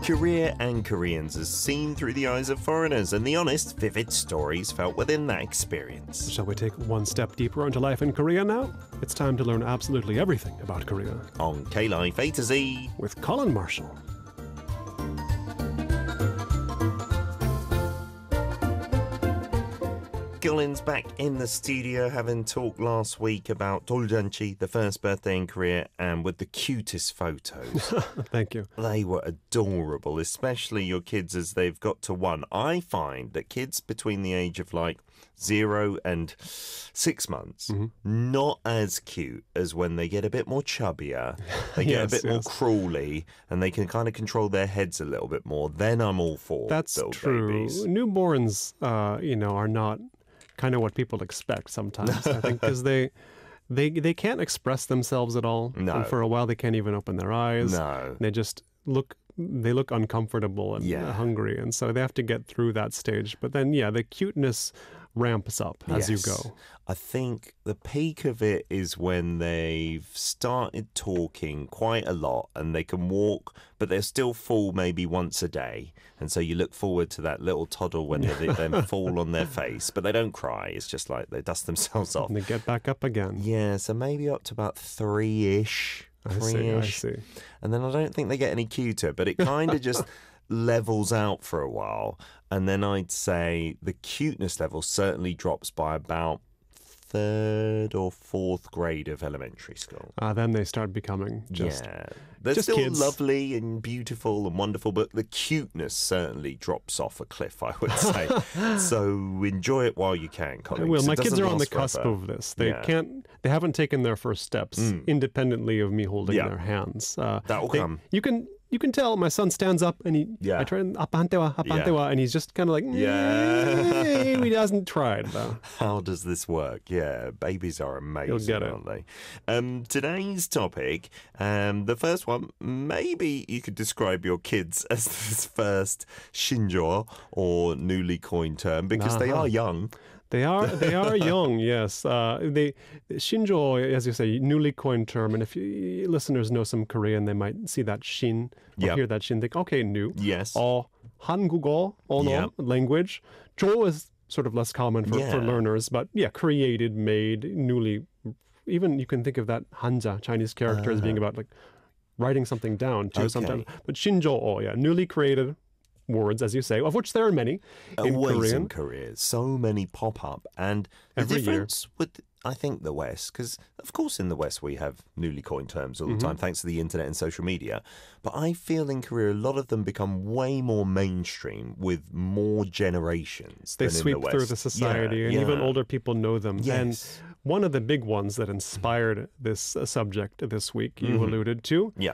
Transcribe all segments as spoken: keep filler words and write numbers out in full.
Korea and Koreans as seen through the eyes of foreigners, and the honest, vivid stories felt within that experience. Shall we take one step deeper into life in Korea now? It's time to learn absolutely everything about Korea. On K-Life A to Z. With Colin Marshall. Colin's back in the studio, having talked last week about Doljanchi, the first birthday in Korea, and with the cutest photos. Thank you. They were adorable, especially your kids as they've got to one. I find that kids between the age of like zero and six months, mm-hmm. not as cute as when they get a bit more chubbier, they get yes, a bit yes. more crawly, and they can kind of control their heads a little bit more. Then I'm all for That's little true. babies. Newborns, uh, you know, are not kind of what people expect sometimes, I think, because they, they they can't express themselves at all. No. And for a while, they can't even open their eyes. No. They just look, they look uncomfortable and Yeah. hungry, and so they have to get through that stage. But then, yeah, the cuteness ramps up as Yes. you go. I think the peak of it is when they've started talking quite a lot and they can walk, but they're still full maybe once a day. And so you look forward to that little toddle when they then fall on their face, but they don't cry. It's just like they dust themselves off. And they get back up again. Yeah, so maybe up to about three-ish. I see, I Three-ish. see. And then I don't think they get any cuter, but it kind of just levels out for a while. And then I'd say the cuteness level certainly drops by about third or fourth grade of elementary school. Uh, then they start becoming just... yeah. They're just still kids. lovely and beautiful and wonderful, but the cuteness certainly drops off a cliff, I would say. So enjoy it while you can, Colin. I will. 'cause My it kids doesn't are on the last cusp forever. of this. They Yeah. can't. They haven't taken their first steps independently of me holding Yeah. their hands. Uh, That'll they- come. You can. You can tell my son stands up and he. Yeah. I try and apantewa, Yeah. apantewa, and he's just kind of like. Yeah. He hasn't tried though. How does this work? Yeah, babies are amazing, You'll get it. aren't they? Um, today's topic, um, the first one, maybe you could describe your kids as this first shinjo, or newly coined term, because they Uh-huh. are young. They are they are young, yes. Uh, they shinjo, as you say, newly coined term. And if you, listeners know some Korean, they might see that shin or Yep. hear that shin, think, okay, new. Yes. Or 한국어, 언어, Yep. language. 조 is sort of less common for, Yeah. for learners, but yeah, created, made, newly. Even you can think of that hanja, Chinese character, as being about like writing something down too Okay. sometimes. But shinjo, oh yeah, newly created words, as you say, of which there are many in Always Korean. in Korea. So many pop up. And the Every year. difference with, I think, the West, because of course in the West we have newly coined terms all the Mm-hmm. time, thanks to the internet and social media. But I feel in Korea a lot of them become way more mainstream with more generations. They than sweep in the through West. the society, Yeah, and yeah. even older people know them. Yes. And one of the big ones that inspired this uh, subject this week, you alluded to, Yeah.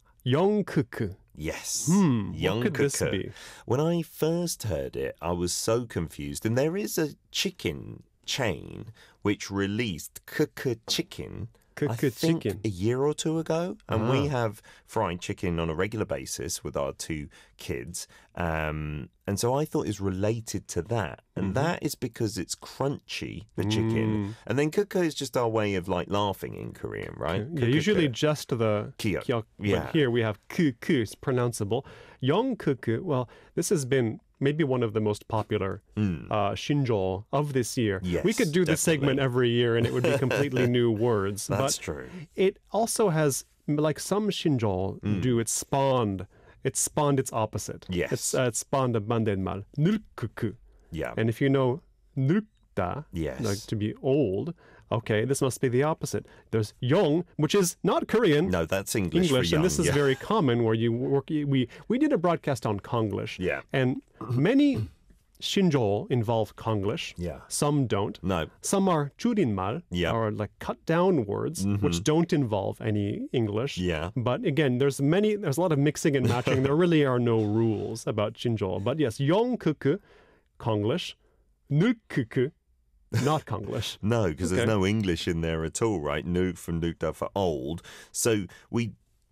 Yongkuku. Yes. Hmm, Young what could this cooker. be? When I first heard it, I was so confused. And there is a chicken chain which released Cooker Chicken, I Cooker think Chicken. a year or two ago. And we Ah. have fried chicken on a regular basis with our two kids. Um, and so I thought it was related to that. And Mm-hmm. that is because it's crunchy, the Mm. chicken. And then cooker is just our way of like laughing in Korean, right? Yeah, usually Kukkuku. just the Kyok. kyok, Yeah. but here we have kuku, it's pronounceable. Yongkuku, well, this has been maybe one of the most popular uh, shinjo of this year. Hmm. Yes, we could do this segment definitely. every year and it would be completely new words. That's but true. It also has, like some shinjo Hmm. do, it spawned, it spawned its opposite. Yes. It's, uh, it spawned a bandenmal, nurkuku. Yeah. And if you know nurkda, Yes. like to be old, okay, this must be the opposite. There's yong, which is not Korean. No, that's English, English, for young. and this is yeah. very common where you work. We we did a broadcast on Konglish, Yeah. and many shinjo involve Konglish. Yeah. Some don't. No. Some are churinmal, Yeah. or like cut down words, which don't involve any English. Yeah. But again, there's many. There's a lot of mixing and matching. There really are no rules about shinjo. But yes, yongkuku, Konglish, nukkuku, not Konglish. No, because Okay. there's no English in there at all, right? Nuke from Nukda for old. So we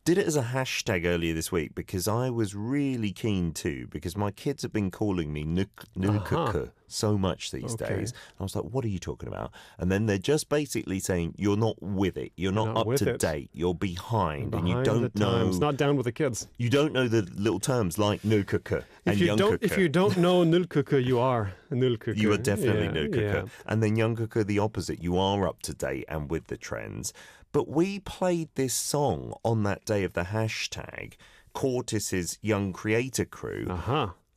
did it as a hashtag earlier this week because I was really keen to, because my kids have been calling me Nuk Uh-huh. so much these Okay. days. I was like, what are you talking about? And then they're just basically saying, you're not with it. You're not, not up with to it. date. You're behind, and you Behind don't the know times. Not down with the kids. you don't know the little terms like Nukuka and If you young don't, cooker. if you don't know Nulkuka, you are a Nulkuka. You are definitely yeah, new cooker. yeah. And then young cooker, the opposite. You are up to date and with the trends. But we played this song on that day of the hashtag, Cortis's Young Creator Crew. Uh-huh.